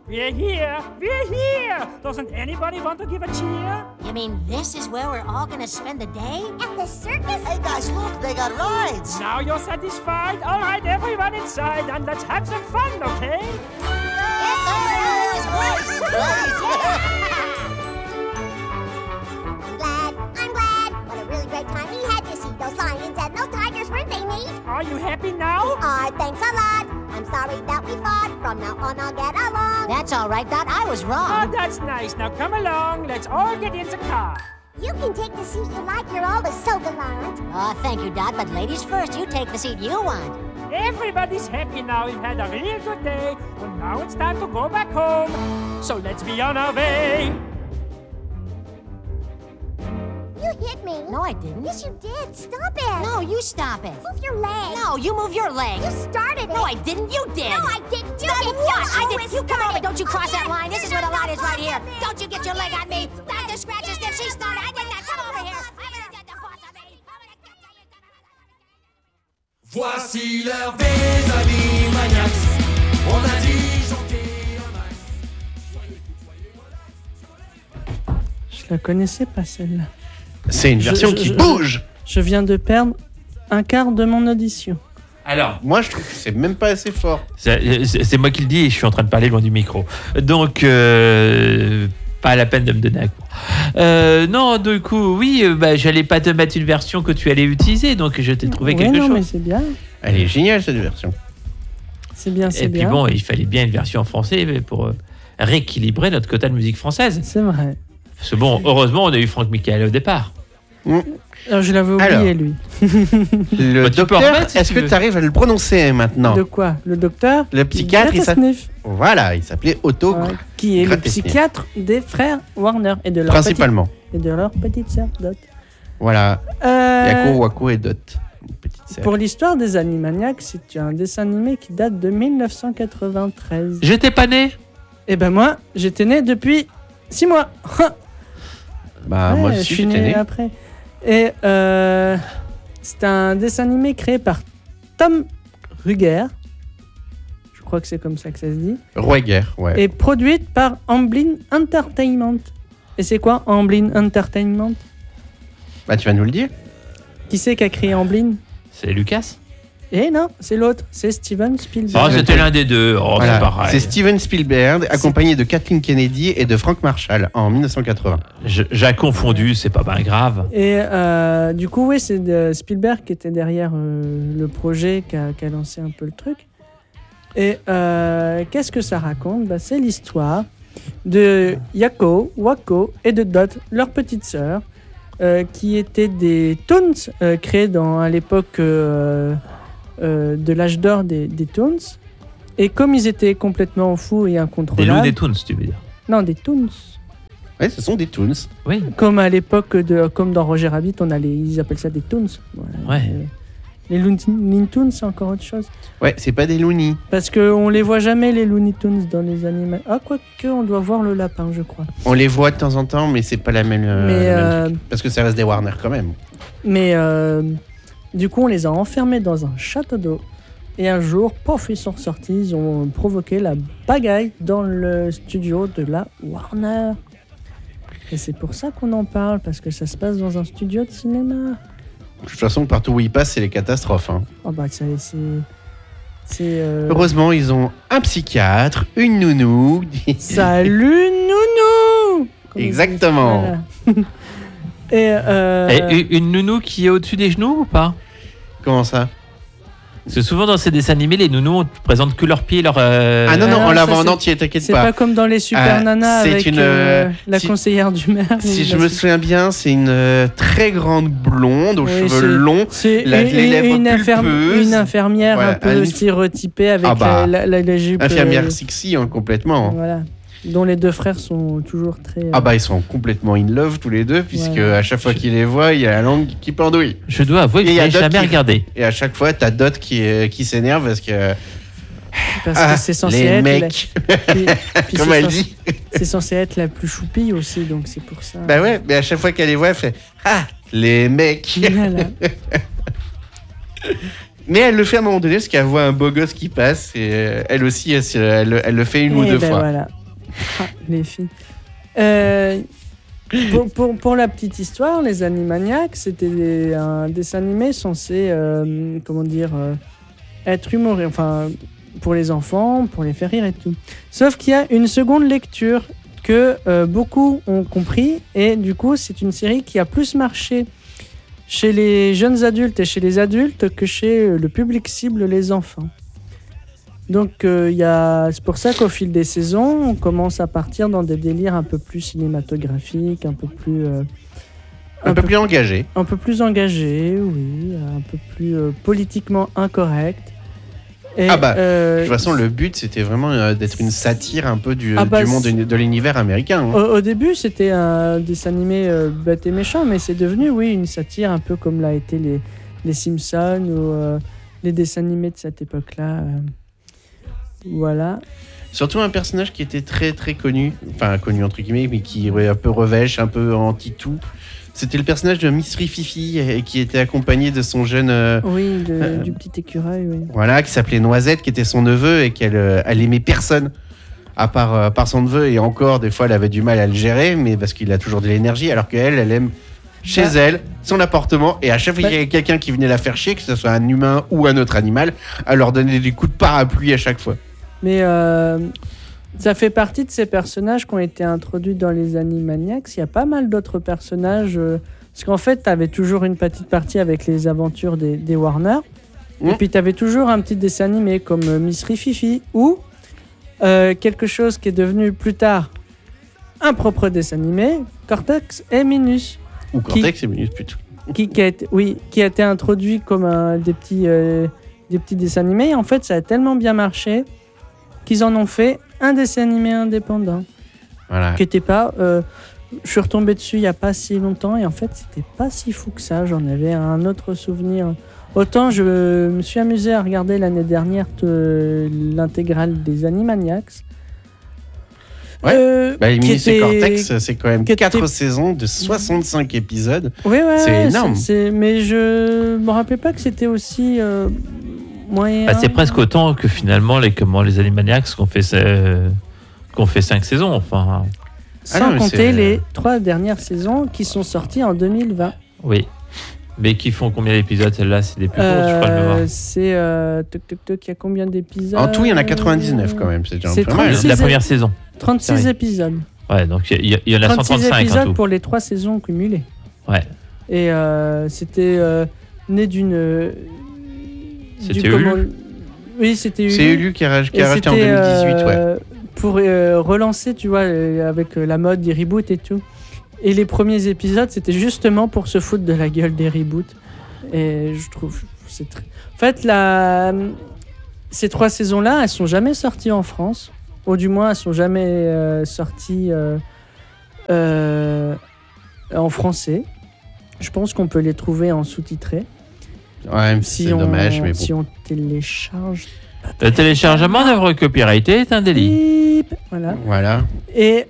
We're here! We're here! Doesn't anybody want to give a cheer? You mean this is where we're all gonna spend the day? At the circus? Hey guys, look, they got rides. Now you're satisfied? All right, everyone inside, and let's have some fun, okay? Yes, rides. I'm glad. What a really great time we had to see those lions and those tigers, weren't they neat? Are you happy now? Thanks a lot. I'm sorry that we fought. From now on, I'll get along. That's all right, Dot. I was Oh, wrong. that's nice. Now come along. Let's all get in the car. You can take the seat you like. You're always so gallant. Thank you, Dot. But ladies first, you take the seat you want. Everybody's happy now. We've had a real good day. Well, now it's time to go back home. So let's be on our way. You hit me. No, I didn't. Yes, you did. Stop it. No, you stop it. Move your leg. No, you move your leg. You started it. No, I didn't. You did. No, I didn't. You Stop did. what? You I did. always You come started. over. Don't you cross that line. This is where the line is right here. Stop it. Don't you get your leg on me. Dr. Scratch is if she started. I did not. Come over here. I'm gonna get the boss of me. Voici l'heure des Animaniacs. On a disjoncté un max. Je la connaissais pas celle-là. C'est une version qui bouge. Je viens de perdre un quart de mon audition. Alors, Moi, je trouve que c'est même pas assez fort. c'est moi qui le dis et je suis en train de parler loin du micro. Donc, pas la peine de me donner un cours. Non, du coup, oui, j'allais pas te mettre une version que tu allais utiliser, donc je t'ai trouvé quelque non, chose. mais c'est bien. Elle est géniale, cette version. C'est bien, c'est Et puis bien. bon, il fallait bien une version en français pour rééquilibrer notre quota de musique française. C'est vrai. Parce que bon, heureusement, on a eu Franck Michael au départ. Alors, je l'avais oublié, Alors. lui. Le Bah, tu peux docteur, remettre, si est-ce tu que veux. tu arrives à le prononcer maintenant? De quoi? Le docteur Le psychiatre, il Gratte-Sniff, Voilà, il s'appelait Otto. qui est le Gratte-Sniff. psychiatre des frères Warner et de leur Principalement. et de leur petite sœur Dot. Voilà. Euh, Yako, Wako et Dot. Une petite sœur. Pour l'histoire des Animaniacs, c'est un dessin animé qui date de 1993. J'étais pas né. Et ben moi, j'étais né depuis 6 mois. Bah, Ouais, moi je aussi, suis j'étais né né. après. Et c'est un dessin animé créé par Tom Ruegger. Je crois que c'est comme ça que ça se dit. Ruegger, ouais. Et produite par Amblin Entertainment. Et c'est quoi Amblin Entertainment? Bah, tu vas nous le dire. Qui c'est qui a créé Amblin? C'est Lucas. Eh non, c'est l'autre. C'est Steven Oh, Spielberg. c'était l'un des deux. Oh, Voilà. c'est pareil. C'est Steven Spielberg, accompagné de Kathleen Kennedy et de Frank Marshall en 1980. J'ai confondu, c'est pas bien grave. Et du coup, oui, c'est de Spielberg qui était derrière le projet qui a lancé un peu le truc. Et qu'est-ce que ça raconte? C'est l'histoire de Yako, Wako et de Dot, leur petite sœur, qui étaient des Toons créés à l'époque de l'âge d'or des Toons. Et comme ils étaient complètement fous et Des incontrôlables... loups des Toons, tu veux dire. Non, des Toons. Ouais, ce sont des Toons. Oui. Comme à l'époque, comme dans Roger Rabbit, ils appellent ça des Toons. Voilà. Ouais. Les Looney Tunes, c'est encore autre chose. Ouais, c'est pas des Looney. Parce qu'on les voit jamais, les Looney Tunes, dans les animaux. Ah, quoique, on doit voir le lapin, je crois. On les voit de temps en temps, mais c'est pas la même. Mais, le même truc. Parce que ça reste des Warner quand même. Mais du coup, on les a enfermés dans un château d'eau. Et un jour, pof, ils sont ressortis. Ils ont provoqué la bagaille dans le studio de la Warner. Et c'est pour ça qu'on en parle, parce que ça se passe dans un studio de cinéma. De toute façon, partout où ils passent, c'est les catastrophes. Hein. Oh bah, c'est Heureusement, ils ont un psychiatre, une nounou. Salut, nounou! Comme Exactement. ils disent. Voilà. Et une nounou qui est au-dessus des genoux ou pas? Comment ça? Parce que souvent dans ces dessins animés, les nounous on ne présente que leurs pieds, leurs. Ah non, non, on la ça, voit en c'est- entier, t'inquiète C'est pas. pas comme dans les Super Nanas c'est avec une, la si- conseillère du maire. Si je me souviens bien, c'est une très grande blonde aux Oui, cheveux longs. C'est les lèvres pulpeuses. une infirmière Voilà, un peu stéréotypée avec Ah bah, la jupe. Infirmière sexy, hein, complètement. Voilà. Dont les deux frères sont toujours très. Ah bah ils sont complètement in love tous les deux, puisque Ouais. à chaque fois qu'ils les voient, il y a la langue qui pendouille. Je dois avouer que Et il je y a n'ai Dot jamais qui- regardé. Et à chaque fois, t'as Dot qui s'énerve parce que Parce que c'est censé les être. mecs, Puis comme c'est elle censé- dit. C'est censé être la plus choupie aussi, donc c'est pour ça. Bah ouais, mais à chaque fois qu'elle les voit, elle fait ah les mecs. Voilà. Mais elle le fait à un moment donné parce qu'elle voit un beau gosse qui passe et elle aussi, elle le fait une ou Et deux ben fois. voilà. Ah, les filles. Pour la petite histoire, les Animaniacs, c'était un dessin animé censé, être humoristique, enfin, pour les enfants, pour les faire rire et tout. Sauf qu'il y a une seconde lecture que beaucoup ont compris, et du coup, c'est une série qui a plus marché chez les jeunes adultes et chez les adultes que chez le public cible, les enfants. Donc c'est pour ça qu'au fil des saisons, on commence à partir dans des délires un peu plus cinématographiques, un peu plus engagé. Un peu plus engagé, oui, un peu plus politiquement incorrect. Et, de toute façon, le but, c'était vraiment d'être une satire un peu du monde de l'univers américain. Hein. Au début, c'était un dessin animé bête et méchant, mais c'est devenu, oui, une satire un peu comme l'a été les Simpsons ou les dessins animés de cette époque-là. Voilà. Surtout un personnage qui était très très connu, enfin connu entre guillemets, mais qui est un peu revêche, un peu anti-tout. C'était le personnage de Miss Rififi qui était accompagné de son jeune... du petit écureuil, oui. Voilà, qui s'appelait Noisette, qui était son neveu et qu'elle aimait personne à part son neveu. Et encore, des fois, elle avait du mal à le gérer, mais parce qu'il a toujours de l'énergie, alors qu'elle, elle aime chez elle, son appartement. Et à chaque fois qu'il y avait quelqu'un qui venait la faire chier, que ce soit un humain ou un autre animal, elle leur donnait des coups de parapluie à chaque fois. Mais ça fait partie de ces personnages qui ont été introduits dans les Animaniacs. Il y a pas mal d'autres personnages. Parce qu'en fait, tu avais toujours une petite partie avec les aventures des Warner. Et puis, tu avais toujours un petit dessin animé comme Miss Rififi ou quelque chose qui est devenu plus tard un propre dessin animé, Cortex et Minus. Ou Cortex et Minus plutôt. Qui a été introduit comme des petits dessins animés. Et en fait, ça a tellement bien marché qu'ils en ont fait un dessin animé indépendant. Voilà. Qui était pas... je suis retombé dessus il n'y a pas si longtemps et en fait, c'était pas si fou que ça. J'en avais un autre souvenir. Autant je me suis amusé à regarder l'année dernière l'intégrale des Animaniacs. Ouais. Les Minus et Cortex, c'est quand même 4 saisons de 65 épisodes. Oui, c'est énorme. Mais je me rappelais pas que c'était aussi... moyen. C'est presque autant que finalement les Animaniacs qu'on fait 5 saisons. Enfin. Sans compter les 3 dernières saisons qui sont sorties en 2020. Oui. Mais qui font combien d'épisodes? Celle-là, c'est des plus courtes, je crois, de mémoire. C'est... il y a combien d'épisodes? En tout, il y en a 99 quand même. C'est déjà pas mal. La première saison. 36 épisodes. Ouais, donc il y en a 135 épisodes en tout. pour les 3 saisons cumulées. Ouais. Et c'était né d'une... C'était Ulu. Oui, c'était Ulu. C'est Ulu qui a racheté en 2018, ouais. Pour relancer, tu vois, avec la mode des reboots et tout. Et les premiers épisodes, c'était justement pour se foutre de la gueule des reboots. Et je trouve... En fait, ces 3 saisons-là, elles sont jamais sorties en France. Ou du moins, elles sont jamais sorties en français. Je pense qu'on peut les trouver en sous-titré. Ouais, c'est dommage, mais bon. Si on télécharge... Le téléchargement d'œuvres copyrightées est un délit. Voilà. Et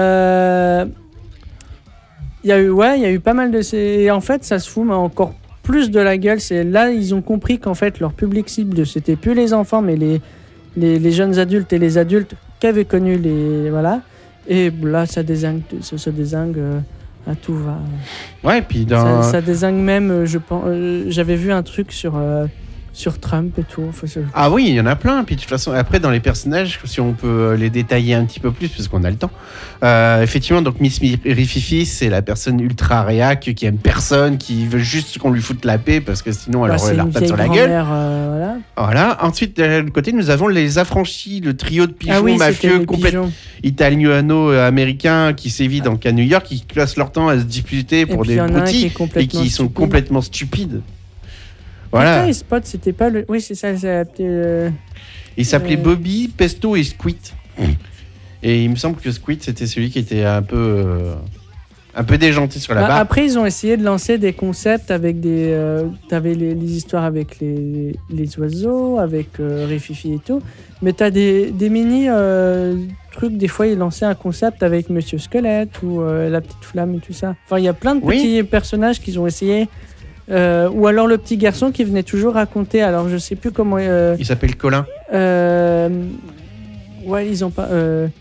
il y a eu pas mal de et en fait, ça se fout encore plus de la gueule. C'est là ils ont compris qu'en fait leur public cible c'était plus les enfants, mais les jeunes adultes et les adultes qui avaient connu les Et là, ça se dézingue à tout va. Ouais, puis ça dézingue même. Je pense. J'avais vu un truc sur Trump et tout. Ah oui, il y en a plein. Puis de toute façon, après, dans les personnages, si on peut les détailler un petit peu plus, parce qu'on a le temps. Effectivement, donc Miss Rififi, c'est la personne ultra réac qui aime personne, qui veut juste qu'on lui foute la paix, parce que sinon, elle aurait la repatte sur la gueule. Voilà. Ensuite, de l'autre côté, nous avons les affranchis, le trio de pigeons mafieux complètement italo-américains qui sévit donc à New York, qui passent leur temps à se disputer pour des broutilles et qui sont complètement stupides. Voilà. Putain, Spot, c'était pas le. Oui, c'est ça. Il s'appelait Bobby, Pesto et Squid. Et il me semble que Squid, c'était celui qui était un peu déjanté sur la barre. Après, ils ont essayé de lancer des concepts avec des. T'avais les histoires avec les oiseaux, avec Rififi et tout. Mais t'as des mini trucs. Des fois, ils lançaient un concept avec Monsieur Squelette ou la petite flamme et tout ça. Enfin, il y a plein de petits personnages qu'ils ont essayé. Ou alors le petit garçon qui venait toujours raconter. Alors je sais plus comment. Il s'appelle Colin. Ouais, ils ont pas.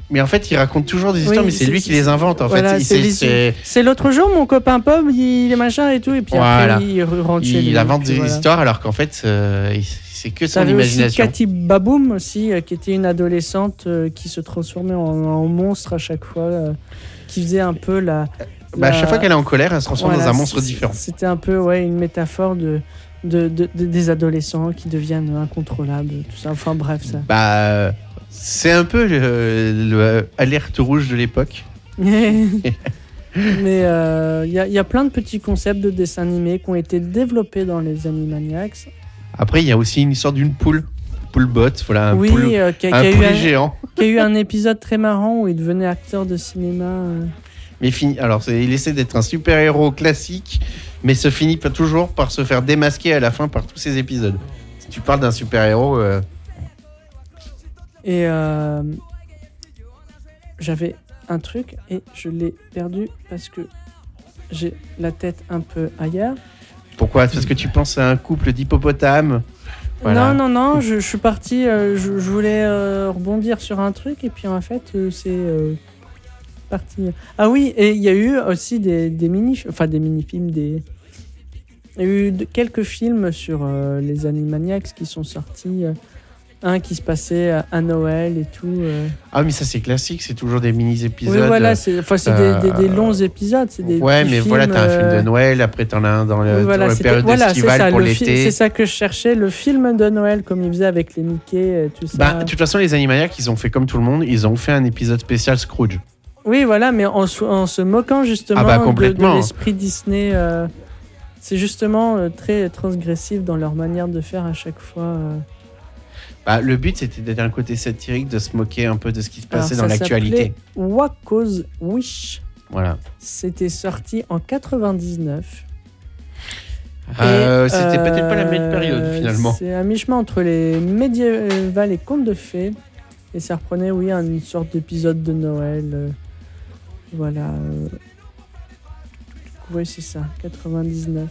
Mais en fait, il raconte toujours des histoires, Oui, mais c'est lui qui les invente. En voilà, fait, c'est l'autre jour, mon copain Bob, il est machin et tout, et puis Voilà. après, il rentre chez lui. il invente des voilà. histoires, alors qu'en fait, c'est que son T'avais aussi imagination. Cathy Baboum aussi, qui était une adolescente qui se transformait en monstre à chaque fois, qui faisait un peu la. À chaque fois qu'elle est en colère, elle se transforme Voilà, dans un monstre différent. C'était un peu une métaphore des adolescents qui deviennent incontrôlables, tout ça. Enfin bref, ça. C'est un peu le alerte rouge de l'époque. Mais il y a plein de petits concepts de dessins animés qui ont été développés dans les Animaniacs. Après, il y a aussi une histoire d'une poule. Poulbot, voilà, un Oui, poule, qui un a eu poulet géant. qui a eu un épisode très marrant où il devenait acteur de cinéma. Mais alors, il essaie d'être un super-héros classique, mais se finit pas toujours par se faire démasquer à la fin par tous ces épisodes. Si tu parles d'un super-héros... Et j'avais un truc et je l'ai perdu parce que j'ai la tête un peu ailleurs. Pourquoi ? Parce que tu penses à un couple d'hippopotames. Voilà. Non, je suis parti, je voulais rebondir sur un truc et puis en fait c'est parti. Ah oui, et il y a eu aussi des mini-films, il y a eu quelques films sur les Animaniacs qui sont sortis. Un qui se passait à Noël et tout. Ah, mais ça c'est classique, c'est toujours des mini-épisodes. Oui, voilà, c'est des longs épisodes. C'est des ouais, mais films, voilà, t'as un film de Noël, après t'en as un dans la période estivale pour l'été. C'est ça que je cherchais, le film de Noël, comme ils faisaient avec les Mickey et tout ça. De toute façon, les Animaniacs, ils ont fait comme tout le monde, ils ont fait un épisode spécial Scrooge. Oui, voilà, mais en se moquant justement de l'esprit Disney. C'est justement très transgressif dans leur manière de faire à chaque fois. Le but, c'était d'être un côté satirique, de se moquer un peu de ce qui se passait dans l'actualité. Waco's Wish. Voilà. C'était sorti en 99. C'était peut-être pas la même période, finalement. C'est à mi-chemin entre les médiévales et contes de fées. Et ça reprenait, une sorte d'épisode de Noël. Voilà. Oui, c'est ça, 99.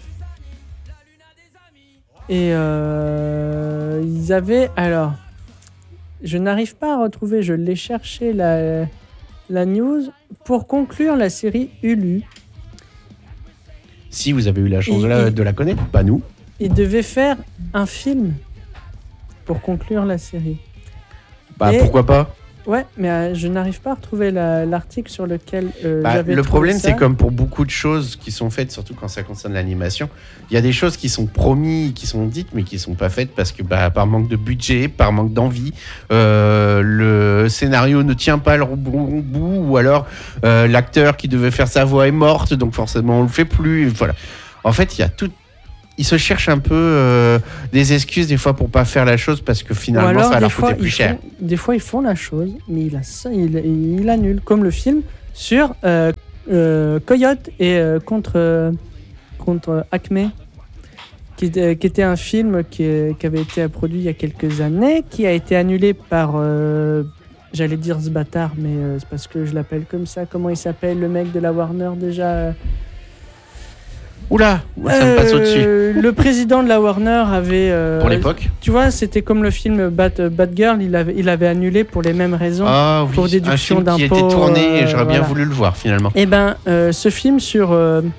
Et ils avaient... Alors, je n'arrive pas à retrouver, je l'ai cherché la news. Pour conclure la série Ulu... Si vous avez eu la chance de la connaître, pas nous. Ils devaient faire un film pour conclure la série. Pourquoi pas ? Ouais, mais je n'arrive pas à retrouver l'article sur lequel j'avais le trouvé problème, ça. c'est comme pour beaucoup de choses qui sont faites, surtout quand ça concerne l'animation, il y a des choses qui sont promises, qui sont dites, mais qui ne sont pas faites parce que par manque de budget, par manque d'envie, le scénario ne tient pas le bon bout, ou alors l'acteur qui devait faire sa voix est morte, donc forcément on ne le fait plus. Voilà. En fait, il y a tout. Ils se cherchent un peu des excuses des fois pour pas faire la chose parce que finalement ça va leur coûter plus cher. Des fois ils font la chose, mais il annule, comme le film sur Coyote et contre Acme, qui était un film qui avait été produit il y a quelques années, qui a été annulé par j'allais dire ce bâtard, mais c'est parce que je l'appelle comme ça. Comment il s'appelle le mec de la Warner déjà? Oula, ça me passe au-dessus. Le président de la Warner avait... pour l'époque. Tu vois, c'était comme le film Bad Girl, il avait annulé pour les mêmes raisons, pour déduction d'impôts. Un film qui était tourné et j'aurais bien voulu le voir finalement. Eh ben, ce film sur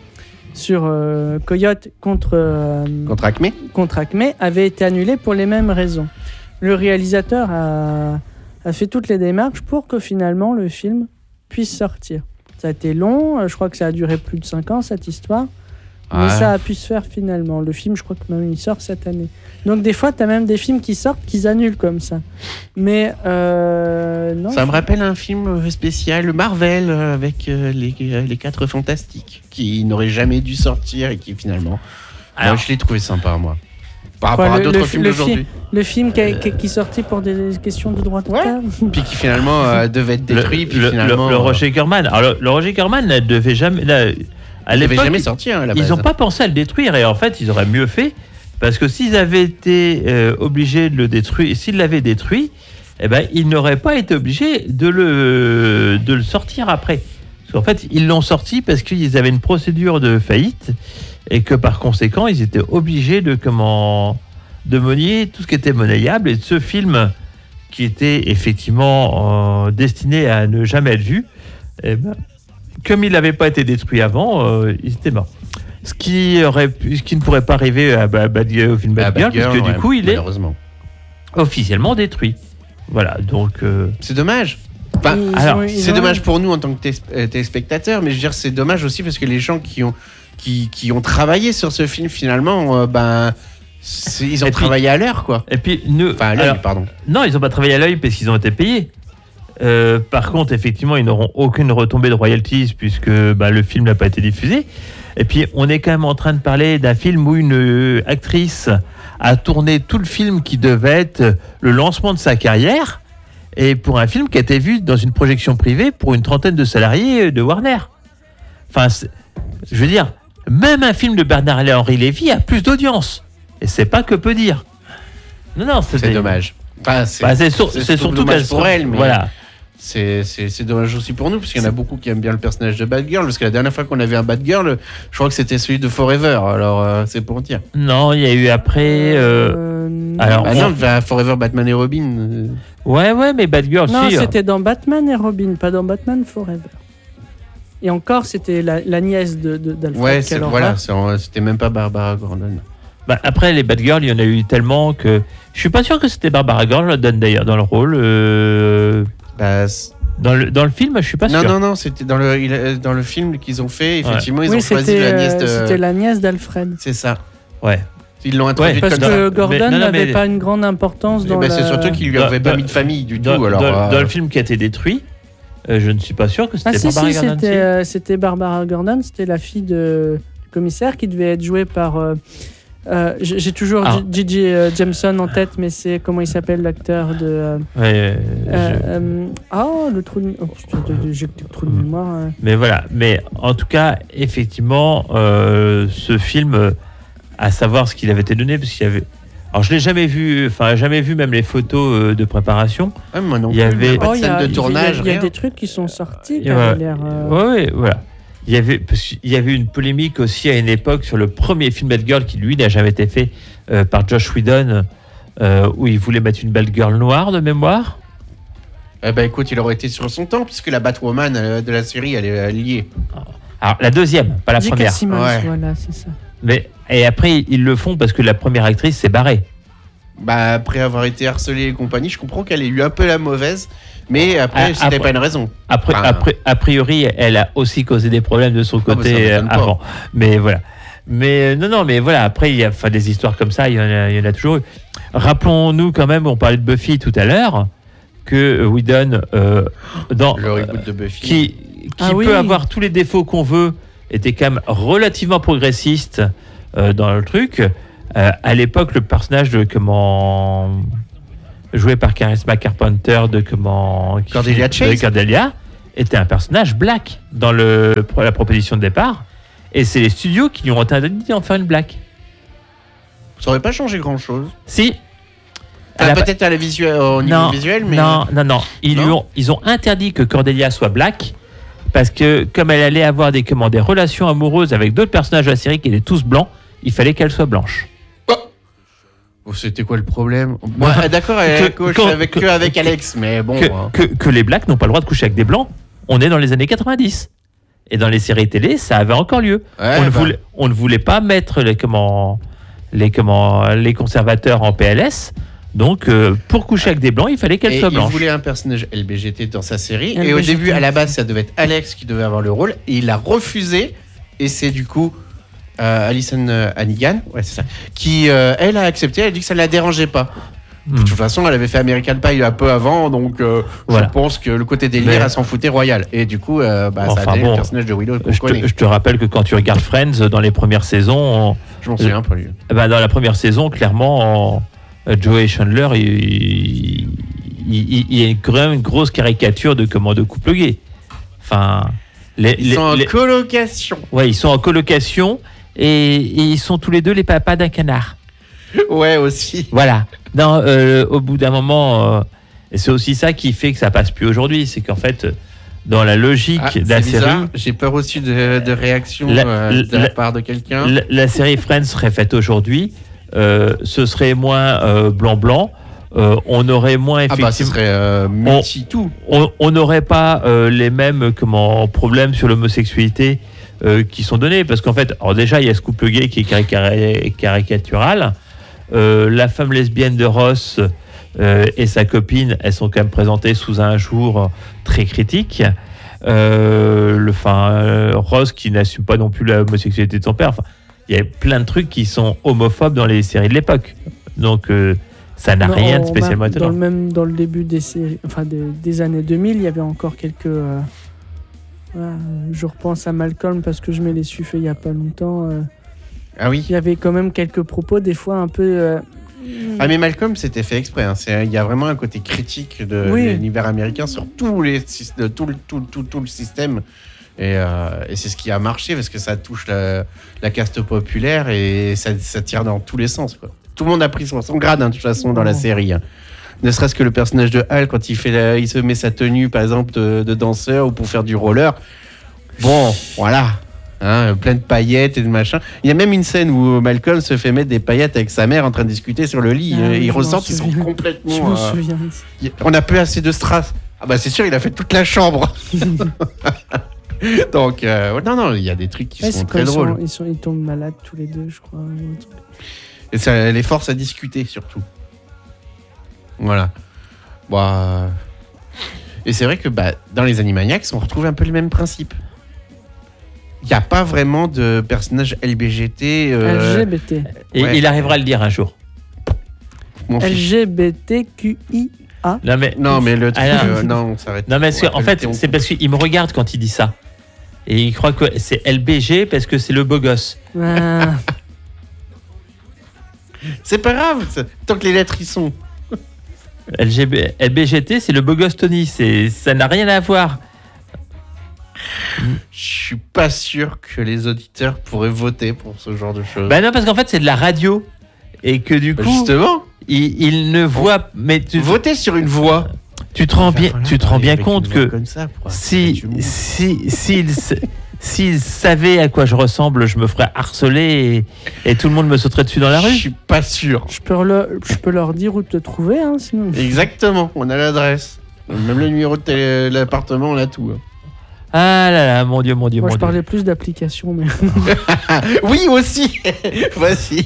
Coyote contre Acme avait été annulé pour les mêmes raisons. Le réalisateur a fait toutes les démarches pour que finalement le film puisse sortir. Ça a été long, je crois que ça a duré plus de 5 ans cette histoire. Mais ça a pu se faire finalement. Le film, je crois que même il sort cette année. Donc des fois, tu as même des films qui sortent, qu'ils annulent comme ça. Mais non. Ça me rappelle un film spécial Marvel avec les 4 Fantastiques qui n'auraient jamais dû sortir et qui finalement... Alors, moi, je l'ai trouvé sympa, moi. Par rapport à d'autres films d'aujourd'hui. Le film qui sortit pour des questions de droit d'auteur. Puis qui finalement devait être détruit. Le Roger Corman. Alors le Roger Corman ne devait jamais... À l'époque, jamais sorti, à la base. Ils n'ont pas pensé à le détruire et en fait, ils auraient mieux fait parce que s'ils avaient été obligés de le détruire, s'ils l'avaient détruit, ils n'auraient pas été obligés de le sortir après. Parce qu'en fait, ils l'ont sorti parce qu'ils avaient une procédure de faillite et que par conséquent, ils étaient obligés de monnayer tout ce qui était monnayable. Et ce film qui était effectivement destiné à ne jamais être vu, et ben, comme il n'avait pas été détruit avant, il était mort. Ce qui ne pourrait pas arriver au film Bad Girl, parce que du coup, il est officiellement détruit. Voilà, donc... C'est dommage. Enfin, c'est dommage pour nous en tant que téléspectateurs, mais je veux dire, c'est dommage aussi parce que les gens qui ont travaillé sur ce film, finalement, ils ont travaillé à l'heure, quoi. Et puis, à l'œil, pardon. Non, ils n'ont pas travaillé à l'œil parce qu'ils ont été payés. Par contre, effectivement, ils n'auront aucune retombée de royalties puisque le film n'a pas été diffusé. Et puis, on est quand même en train de parler d'un film où une actrice a tourné tout le film qui devait être le lancement de sa carrière, et pour un film qui a été vu dans une projection privée pour une trentaine de salariés de Warner. Enfin, je veux dire, même un film de Bernard-Henri Lévy a plus d'audience. Et c'est pas que peut dire. Non, c'est dommage. Enfin, c'est surtout dommage pour elle, mais voilà. C'est dommage aussi pour nous, parce qu'il y en a beaucoup qui aiment bien le personnage de Bad Girl, parce que la dernière fois qu'on avait un Bad Girl, je crois que c'était celui de Forever, alors c'est pour dire. Non, il y a eu après... Forever, Batman et Robin. Ouais, mais Bad Girl, non, c'était dans Batman et Robin, pas dans Batman Forever. Et encore, c'était la nièce d'Alfred. Ouais, c'était même pas Barbara Gordon. Après, les Bad Girls, il y en a eu tellement que... Je suis pas sûr que c'était Barbara Gordon d'ailleurs dans le rôle... Dans le film, je suis pas sûr. Non, c'était dans le film qu'ils ont fait. Effectivement, ils ont choisi la nièce de... C'était la nièce d'Alfred. C'est ça. Ouais. Ils l'ont introduite parce que Gordon n'avait pas une grande importance dans c'est surtout qu'il lui avait pas mis de famille du tout. Dans le film qui a été détruit, je ne suis pas sûr que c'était Barbara Gordon. C'était Barbara Gordon, c'était la fille du commissaire qui devait être jouée par... j'ai toujours Gigi Jameson en tête, mais c'est comment il s'appelle l'acteur de le trou de j'ai le trou de mémoire. Mais voilà, mais en tout cas, effectivement, ce film, à savoir ce qu'il avait été donné, parce qu'il y avait. Alors je l'ai jamais vu même les photos de préparation. Moi non. Il y avait pas de scène de tournage. Il y a des trucs qui sont sortis. Voilà. Il y avait une polémique aussi à une époque sur le premier film Bad Girl qui, lui, n'a jamais été fait par Josh Whedon, où il voulait mettre une Bad Girl noire de mémoire. Écoute, il aurait été sur son temps, puisque la Batwoman de la série, elle est liée. Alors, la deuxième, pas la première. Simmons, voilà, c'est ça. Et après, ils le font parce que la première actrice s'est barrée. Après avoir été harcelée et compagnie, je comprends qu'elle ait eu un peu la mauvaise. Mais après, c'était pas une raison. A priori, elle a aussi causé des problèmes de son côté avant. Mais voilà. Mais non, mais voilà. Après, il y a des histoires comme ça, il y en a toujours eu. Rappelons-nous quand même, on parlait de Buffy tout à l'heure, que Whedon, dans le reboot de Buffy, qui peut avoir tous les défauts qu'on veut, était quand même relativement progressiste dans le truc. À l'époque, le personnage de joué par Charisma Carpenter Cordelia Chase. Cordelia était un personnage black dans la proposition de départ, et c'est les studios qui lui ont interdit d'en faire une black. Ça aurait pas changé grand chose. Si. Peut-être au niveau visuel, mais non. Ils ont interdit que Cordelia soit black parce que comme elle allait avoir des relations amoureuses avec d'autres personnages de la série qui étaient tous blancs, il fallait qu'elle soit blanche. C'était quoi le problème? D'accord, elle couche avec Alex, mais bon. Que les blacks n'ont pas le droit de coucher avec des blancs. On est dans les années 90. Et dans les séries télé, ça avait encore lieu. On ne voulait pas mettre les conservateurs en PLS. Donc, pour coucher avec des blancs, il fallait qu'elle soit blanche. Il voulait un personnage LBGT dans sa série. Et au début, à la base, ça devait être Alex qui devait avoir le rôle. Et il a refusé. Et c'est du coup... Alison Hannigan, c'est ça, qui elle a accepté, elle a dit que ça ne la dérangeait pas. De toute façon, elle avait fait American Pie un peu avant, donc je pense que le côté délire, elle s'en foutait royal. Et du coup, ça a donné le personnage de Willow qu'on connaît. Je te rappelle que quand tu regardes Friends, dans les premières saisons... Je m'en souviens pas, lui. Dans la première saison, clairement, Joey Chandler, il y a quand même une grosse caricature de couple gay. Enfin... Ils sont en colocation. Ouais, ils sont en colocation. Et ils sont tous les deux les papas d'un canard. Ouais, aussi. Voilà. Non, au bout d'un moment, et c'est aussi ça qui fait que ça passe plus aujourd'hui, c'est qu'en fait, dans la logique de la série, j'ai peur aussi de réaction de la part de quelqu'un. La série Friends serait faite aujourd'hui, ce serait moins blanc-blanc. on aurait moins Ah bah, ce effectivement. serait multi-tout. On n'aurait pas les mêmes problèmes sur l'homosexualité qui sont donnés. Parce qu'en fait, alors déjà, il y a ce couple gay qui est caricatural. La femme lesbienne de Ross et sa copine, elles sont quand même présentées sous un jour très critique. Ross qui n'assume pas non plus l'homosexualité de son père. Enfin, il y a plein de trucs qui sont homophobes dans les séries de l'époque. Donc, ça n'a rien de spécialement étonnant. Dans le début des séries, des années 2000, il y avait encore quelques. Je repense à Malcolm parce que je me l'ai su fait il n'y a pas longtemps. Ah oui. Il y avait quand même quelques propos, des fois un peu. Ah mais Malcolm, c'était fait exprès. Hein. Il y a vraiment un côté critique de l'univers américain sur tout le système. Et c'est ce qui a marché parce que ça touche la caste populaire et ça tire dans tous les sens, quoi. Tout le monde a pris son grade, hein, de toute façon, dans la série. Hein. Ne serait-ce que le personnage de Hal, quand il se met sa tenue, par exemple, de danseur ou pour faire du roller. Bon, voilà. Hein, plein de paillettes et de machin. Il y a même une scène où Malcolm se fait mettre des paillettes avec sa mère en train de discuter sur le lit. Ils ressortent, ils sont complètement... Je me souviens. On n'a plus assez de strass. Ah bah c'est sûr, il a fait toute la chambre. Donc, non, il y a des trucs qui sont très drôles. Ils tombent malades tous les deux, je crois. Et ça les force à discuter, surtout. Voilà. Bon, et c'est vrai que dans les Animaniacs, on retrouve un peu le même principe. Il n'y a pas vraiment de personnage LGBT. LGBT. Et il arrivera à le dire un jour. LGBTQIA. Non, mais le truc... non, on s'arrête. Non, mais en fait, c'est parce qu'il me regarde quand il dit ça. Et il croit que c'est LBG parce que c'est le beau gosse. C'est pas grave, tant que les lettres y sont. LBGT, c'est le beau gosse Tony. Ça n'a rien à voir. Je suis pas sûr que les auditeurs pourraient voter pour ce genre de choses. Bah non, parce qu'en fait, c'est de la radio. Et que du coup... Justement. Il ne voit... Mais voter sur une voix. Tu te rends bien compte que s'il savait à quoi je ressemble, je me ferais harceler et tout le monde me sauterait dessus dans la rue. Je suis pas sûr. Je peux leur dire où te trouver, hein, sinon. Exactement, on a l'adresse. Même le numéro de l'appartement, on a tout. Ah là là, mon Dieu. Moi, je parlais plus d'applications, mais... Oui, aussi. Vas-y.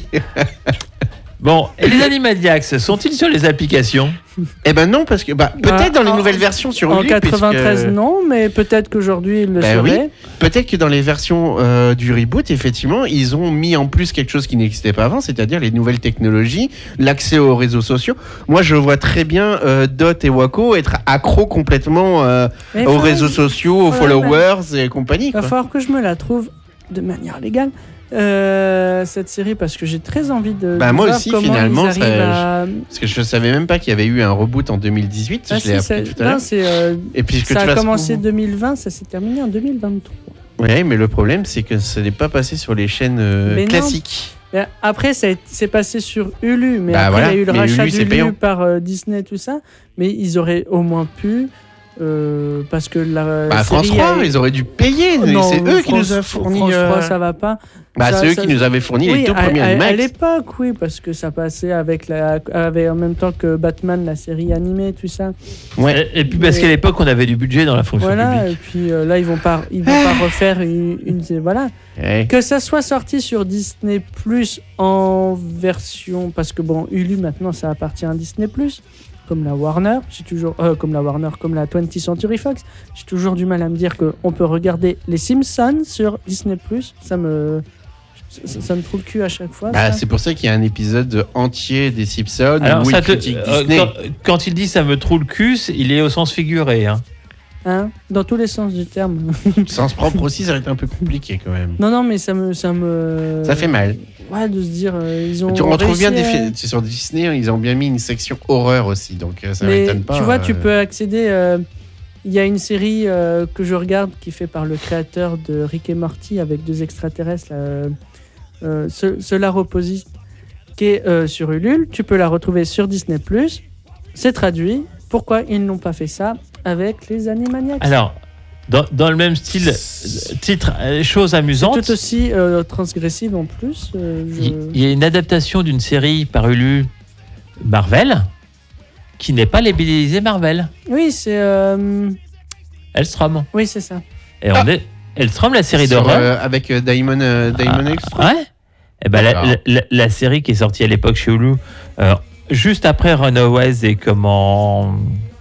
Bon, et les Animaniacs, sont-ils sur les applications ? Eh ben non, parce que peut-être dans les nouvelles versions sur en Hulu. 93, non, mais peut-être qu'aujourd'hui, ils le seraient. Oui. Peut-être que dans les versions du reboot, effectivement, ils ont mis en plus quelque chose qui n'existait pas avant, c'est-à-dire les nouvelles technologies, l'accès aux réseaux sociaux. Moi, je vois très bien Dot et Waco être accros complètement aux réseaux sociaux, aux followers et compagnie. Il va falloir que je me la trouve de manière légale. Cette série, parce que j'ai très envie de moi voir aussi, comment finalement, ils arrivent parce que je savais même pas qu'il y avait eu un reboot en 2018. Je l'ai appris tout à l'heure. Et puis ça a commencé 2020, ça s'est terminé en 2023. Oui, mais le problème, c'est que ça n'est pas passé sur les chaînes classiques. Non. Après, c'est passé sur Hulu, mais après, voilà. il y a eu le rachat d'Hulu par Disney, tout ça. Mais ils auraient au moins pu... parce que la France 3, ils auraient dû payer. C'est eux qui nous ont fourni. France 3, ça va pas. C'est eux qui nous avaient fourni les tout premiers Animax. À l'époque, oui, parce que ça passait avec en même temps que Batman, la série animée, tout ça. Ouais. Et puis parce qu'à l'époque, on avait du budget dans la fonction publique. Et puis là, ils vont pas refaire une voilà. Ouais. Que ça soit sorti sur Disney Plus en version, parce que Hulu maintenant, ça appartient à Disney Plus. Comme la Warner, comme la 20th Century Fox, j'ai toujours du mal à me dire qu'on peut regarder les Simpsons sur Disney+. Ça me trouve le cul à chaque fois. C'est pour ça qu'il y a un épisode entier des Simpsons. Alors, où il critique Disney. Quand il dit ça me trouve le cul, il est au sens figuré. Hein, dans tous les sens du terme. Sens propre aussi, ça va être un peu compliqué quand même. Non, mais ça fait mal. Ouais, de se dire, ils ont. Tu retrouves bien sur Disney, ils ont bien mis une section horreur aussi, donc ça m'étonne pas. Tu vois, tu peux accéder. Il y a une série que je regarde qui est faite par le créateur de Rick et Morty avec 2 extraterrestres, Solar Opposite, qui est sur Ulule. Tu peux la retrouver sur Disney+. C'est traduit. Pourquoi ils n'ont pas fait ça avec les Animaniacs ? Alors, dans le même style, titre, chose amusante. C'est tout aussi transgressive en plus. Il y a une adaptation d'une série par Hulu, Marvel, qui n'est pas labellisé Marvel. Oui, c'est. Elstrom. Oui, c'est ça. Et on est Elstrom, la série Sur, d'horreur. avec Damon Extra. Ouais. Et ben D'accord. la série qui est sortie à l'époque chez Hulu, juste après Runaways et comment.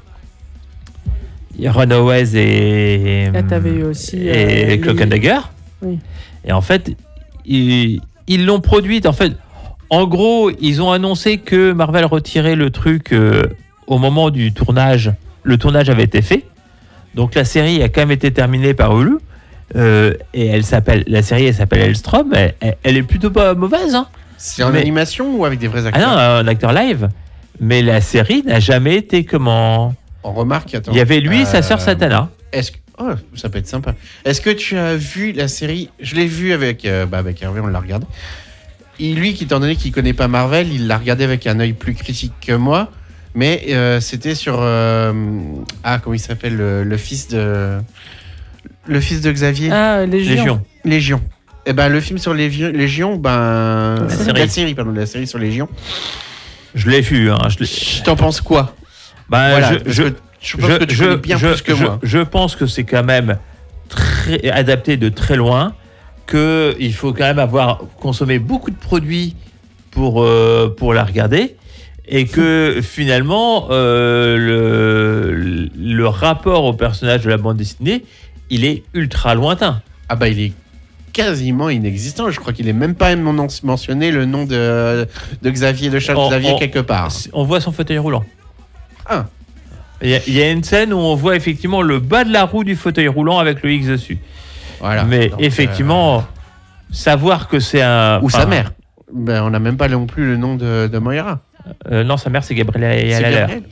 Runaways et. Là, t'avais eu aussi. Et Cloak and Dagger. Oui. Et en fait, ils l'ont produite. En fait, en gros, ils ont annoncé que Marvel retirait le truc au moment du tournage. Le tournage avait été fait. Donc la série a quand même été terminée par Hulu. Et la série elle s'appelle Elstrom. Elle est plutôt pas mauvaise. Hein. C'est en Mais- animation ou avec des vrais Ah acteurs? non, un acteur live. Mais la série n'a jamais été comment. On remarque, attends. Il y avait lui et sa sœur Satana. Est-ce que... Oh, ça peut être sympa. Est-ce que tu as vu la série? Je l'ai vu avec Hervé, on l'a regardé. Et lui, étant donné qu'il connaît pas Marvel, il l'a regardé avec un œil plus critique que moi. Mais c'était sur... comment il s'appelle le fils de... Le fils de Xavier. Ah, Légion. Légion. Et ben le film sur Légion, ben... série. La série sur Légion. Je l'ai vu. Hein, T'en penses quoi? Bah, Voilà, parce que je pense que tu connais bien plus que moi. Je pense que c'est quand même très adapté de très loin, qu'il faut quand même avoir consommé beaucoup de produits pour la regarder, et que finalement le rapport au personnage de la bande dessinée, il est ultra lointain. Ah bah il est quasiment inexistant. Je crois qu'il est même pas mentionné le nom de Xavier, de Charles Xavier quelque part. On voit son fauteuil roulant. Ah. Il y a une scène où on voit effectivement le bas de la roue du fauteuil roulant avec le X dessus. Voilà. Mais Donc, effectivement, savoir que c'est un... Ou enfin, sa mère. Ben, on n'a même pas non plus le nom de Moira. non, sa mère, c'est Gabrielle C'est Haller. Gabriel.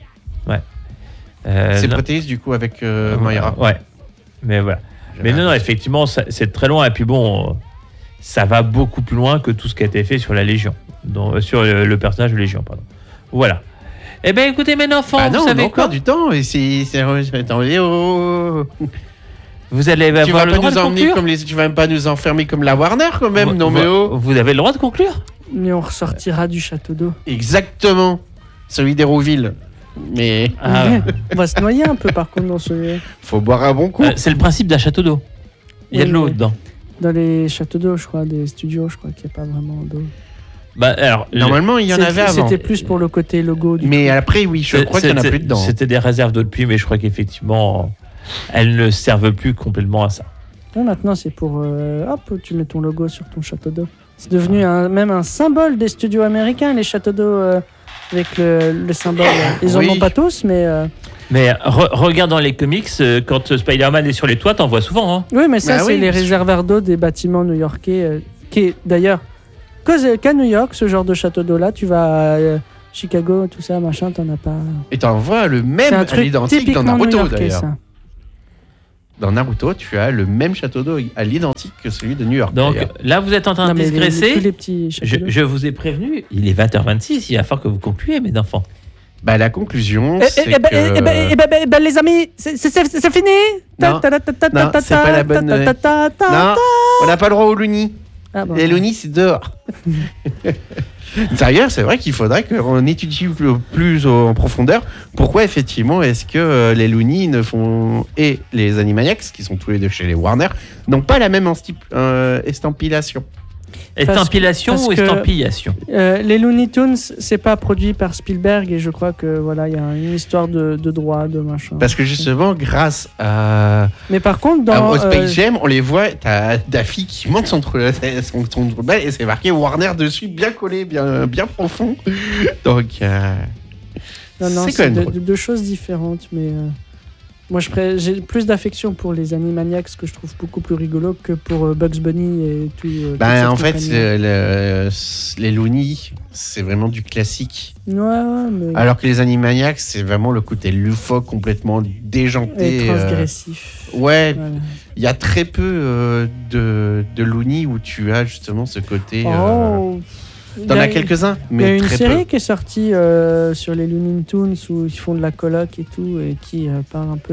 C'est non, Protéis du coup avec Moira. Ouais. Mais voilà. Mais non, effectivement, c'est très loin. Et puis bon, ça va beaucoup plus loin que tout ce qui a été fait sur la Légion. Sur le personnage de Légion, pardon. Voilà. Eh bien, écoutez, mes enfants, Ah non, vous on a savez encore quoi du temps. Et attendez, oh. Vous allez Tu avoir vas le pas droit nous de emmener conclure. comme tu vas pas nous enfermer comme la Warner quand même, non mais oh. Vous avez le droit de conclure. Mais on ressortira du château d'eau. Exactement. Celui d'Hérouville. Mais Ah, On va se noyer un peu par contre dans ce. faut boire un bon coup. c'est le principe d'un château d'eau. Il y a Oui, de l'eau mais- dedans. Dans les châteaux d'eau, je crois, des studios, je crois qu'il n'y a pas vraiment d'eau. Bah, alors, Normalement, il y en avait avant. C'était plus pour le côté logo du Mais truc. après, oui, je crois qu'il n'y en a plus dedans. C'était des réserves d'eau de pluie, mais je crois qu'effectivement, elles ne servent plus complètement à ça. Là, maintenant, c'est pour. Hop, tu mets ton logo sur ton château d'eau. C'est devenu même un symbole des studios américains, les châteaux d'eau avec le symbole. Ils en Oui. ont pas tous, mais. Mais regarde dans les comics, quand Spider-Man est sur les toits, t'en vois souvent. Hein. Oui, mais ça, Bah c'est oui, les parce que- réservoirs d'eau des bâtiments new-yorkais, qui est d'ailleurs. Qu'à New York, ce genre de château d'eau-là, tu vas à Chicago, tout ça, machin, t'en as pas. Et t'en vois le C'est même un à truc l'identique dans typiquement Naruto new-yorkais, d'ailleurs. ça. Dans Naruto, tu as le même château d'eau à l'identique que celui de New York. Donc d'ailleurs. là, vous êtes en train Non, de mais tous digresser. les petits châteaux d'eau. Je vous ai prévenu, il est 20h26, il va falloir que vous concluiez, mes enfants. Bah, la conclusion, Eh c'est ben, que... ben, les amis, c'est fini. Non. Non, c'est pas la bonne- Non, on n'a pas le droit aux loonies. Ah, bon. Les loonies, c'est dehors. D'ailleurs, c'est vrai qu'il faudrait qu'on étudie plus en profondeur pourquoi effectivement est-ce que les loonies ne font et les Animaniacs, qui sont tous les deux chez les Warner, n'ont pas la même estampillation. Estampillation parce ou que- estampillation? Les Looney Tunes, c'est pas produit par Spielberg et je crois que voilà, il y a une histoire de droit, de machin. Parce que justement, grâce à Mais par contre, dans au Space Jam, on les voit, t'as Daffy qui monte son balle et c'est marqué Warner dessus, bien collé, bien profond. Donc, non, c'est c'est quand même drôle. deux choses différentes, mais moi j'ai plus d'affection pour les Animaniacs que je trouve beaucoup plus rigolo que pour Bugs Bunny et tout. Ben, en fait, les Loonies, c'est vraiment du classique. Ouais, mais Alors que les Animaniacs, c'est vraiment le côté loufoque, complètement déjanté. et transgressif. Ouais, Voilà. il y a très peu de Loonies où tu as justement ce côté. Oh, T'en as quelques-uns, Il y a mais une très série peu. qui est sortie sur les Looney Tunes où ils font de la coloc et tout, et qui parle un peu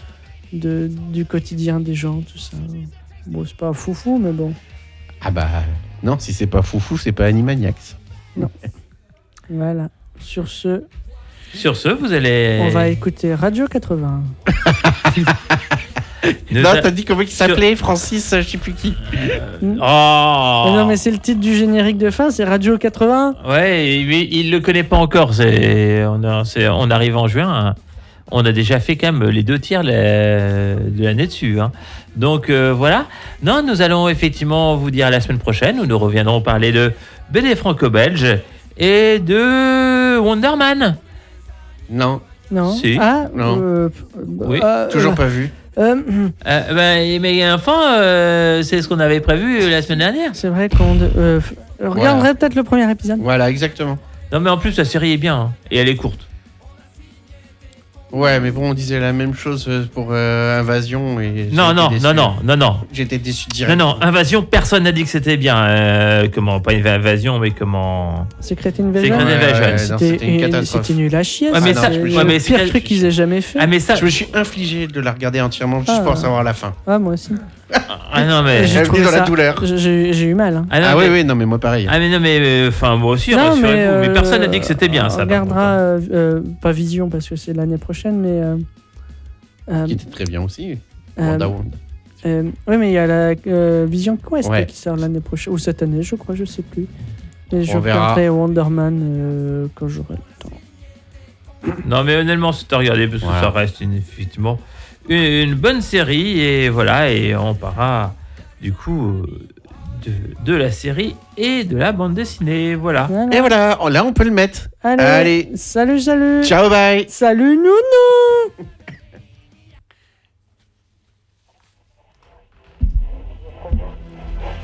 du quotidien des gens, tout ça. Bon, c'est pas foufou, mais bon. Ah bah non, si c'est pas foufou, c'est pas Animaniacs. Voilà. Sur ce, Sur ce, vous allez. On va écouter Radio 80. Non, t'as dit comment il s'appelait, Francis, je sais plus qui. Oh. Non, mais c'est le titre du générique de fin, c'est Radio 80. Ouais, mais il le connaît pas encore. On arrive en juin. Hein. On a déjà fait quand même les 2 tiers de l'année dessus. Hein. Donc voilà. Non, nous allons effectivement vous dire la semaine prochaine où nous reviendrons parler de BD franco-belge et de Wonder Man. Non. Non. Si. Ah, Non. Oui. Toujours pas vu. Mais enfin, c'est ce qu'on avait prévu la semaine dernière. C'est vrai qu'on regarderait peut-être le premier épisode. Voilà, exactement. Non, mais en plus, la série est bien hein, et elle est courte. Ouais, mais bon, on disait la même chose pour Invasion. Et Non. J'étais déçu direct. Non, Invasion, personne n'a dit que c'était bien. Comment, pas une Invasion, mais comment... Secret Invasion. Secret Invasion. non, c'était une catastrophe. C'était nul à chier. Ouais, mais c'est ça- le ouais, mais pire c'est- truc qu'ils aient jamais fait. Ah, mais ça... Je me suis infligé de la regarder entièrement juste pour savoir la fin. Ah, moi aussi. Ah non, mais... J'ai Elle trouvé dans la ça- douleur. J'ai eu mal. Hein. Ah, non, Ah mais... oui, non, mais moi pareil. Ah mais non, mais... Enfin, moi aussi, Non, rassurez-vous. Mais personne n'a dit que c'était bien, on ça. par regardera, contre. pas Vision parce que c'est l'année prochaine, mais. Qui était très bien aussi. euh, Wanda Woman. oui, mais il y a la Vision Quest Ouais. qui sort l'année prochaine, ou cette année, je crois, je sais plus. Et je On verra. regarderai Wonder Man quand j'aurai le temps. Non, mais honnêtement, c'est à regarder parce que Voilà. ça reste effectivement une bonne série. Et voilà, et on parlera du coup de la série et de la bande dessinée. Voilà. Et voilà, là on peut le mettre. Allez. Allez. Salut. Ciao, bye. Salut, nounou.